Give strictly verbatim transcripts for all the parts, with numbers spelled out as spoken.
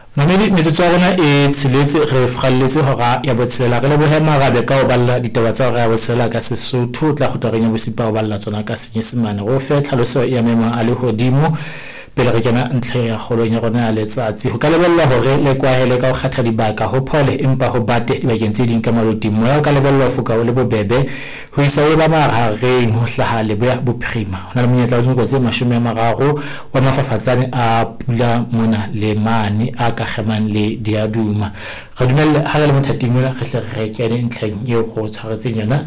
Mamedi metsotso ya rona e tsheletse re fralletse hora ya botshelela re lebohe marabe ka ho balla ditaba tsa hora ya botshelela ka Sesotho tla kgutla re nya bosipa ho balla tsona ka Senyesemane go fe tlhaloso ya mema a le hodimo pele re kena ntle ya kgolong ya rona ya letsatsi ho ka lebella hore le kwahele ka ho kgatha dibaka ho phole empa ho bate dibakeng tse ding ka malotimo ya ka lebella ho fuka le bobebe ho isa e ba mahareng ho hlaha le bophirima hona le monyetla wa dinko tse mashome a mararo wa mafafatsane a pula mona le mane a ka kgemang le diaduma re dumelle ha le mothating mona re hle re kene ntleng eo go tshwaretseng yona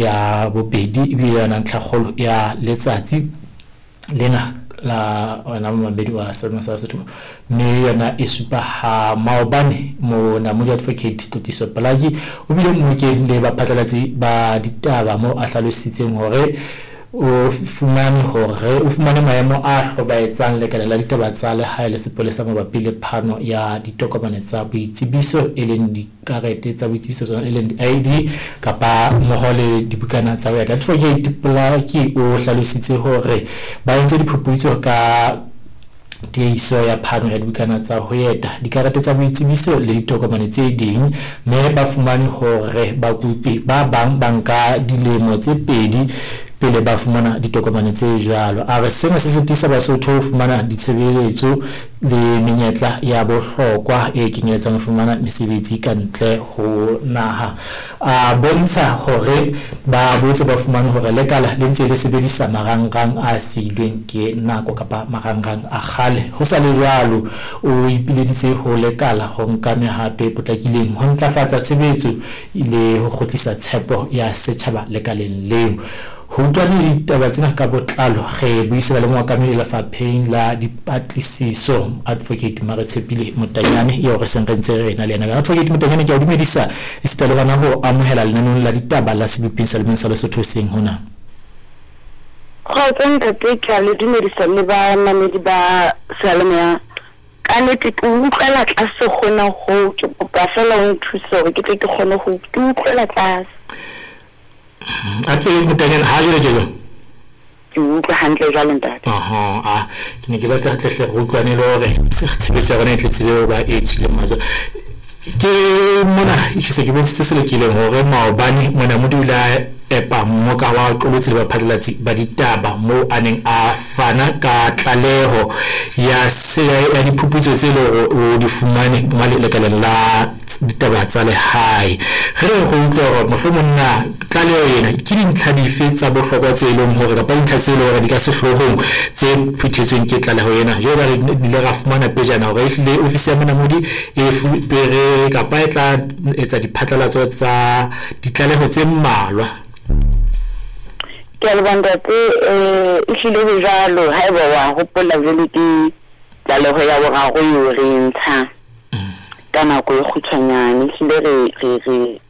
ya bobedi ebile yona ntlhakgolo ya letsatsi lena la ona mamedi wa sona sa Sesotho mme yona e supa ha maobane mo na mo advocate Totiso Palagi o bile mo ke le ba phatlalatsi ba ditaba mo a hlalositseng hore o fumane hore o fumane maemo a hlobaetsang lekala la ditaba tsa lehae le sepolesa mabapi le phano ya ditokomane tsa boitsebiso e leng dikarete tsa boitsebiso tsona e leng di-I D kapa mmoho le dibukana tsa boya. Advocate Palagi o hlalositse hore ba entse diphuputso ka tiehiso ya phano ya dibukana tsa ho eta dikarete tsa boitsebiso le ditokomane tse ding mme ba fumane hore bakopi ba bang banka dilemo tse pedi pele ba fumana ditokomane tse jalo a re sena se se tisa Basotho ho fumana ditshebeletso le menyetla ya bohlokwa e kenyeletsang ho fumana mesebetsi ka ntle ho naha a bontsha hore ba botse ba fumane hore lekala le ntse le sebedisa marangrang a silweng ke nako kapa marangrang a kgale ho sa le jwalo o ipileditse ho lekala ho nka mehato e potlakileng ho ntlafatsa tshebetso le ho kgotlisa tshepo ya setjhaba lekaleng leo ho utlwane ditaba tsena ka botlalo re buisela le moakamedi lefapheng la dipatlisiso Advocate Maretshepile Motanyane eo re seng re ntse re na le yena Advocate Motanyane ke a dumedisa e sita le bana ho amohela lenanong la ditaba la sebopeng sa lemeng sa Lesotho seng hona go tsentse ke ka le dumedisa le ba mamedi ba Salemea ka nnete ke utlwela tlase gona go ke kopa fela o nthusa gore ke tle ke kgone go ke utlwela tlase Advocate Motanyane ha jwale ke ke utlwa hantle jalo ntate aha a ke ne ke batla tle go utlwane le hore tshebetso ya rona e tle tsebe ba e tshile mazo ke mona e se ke bontse se lekileng hore maobane mona mo dula epa mo ka wa qolotse le baphatlatsi ba ditaba mo aneng a fana ka tlaleho ya se ya diphuputso tse le o di fumane mali lekaleng la ditaba tsa lehae re re go utlwa hore mohlomonna tlaleho yena ke dintlha dife tsa bohlokwa tse leng hore kapa dintlha tse leng hore di ka sehlohong tse phethetsweng ke tlaleho yena jo ba le ra fumana pejana hore e le ofisi ya monamodi e fupere kapa e tla etsa diphatlalatso tsa ditlaleho tse mmalwa ke le banda tse e hlile ho jalo ha eba wa hopola jole ke tlaleho ya boraro yo re ntsha kana go e khutshwanyane hlile re re re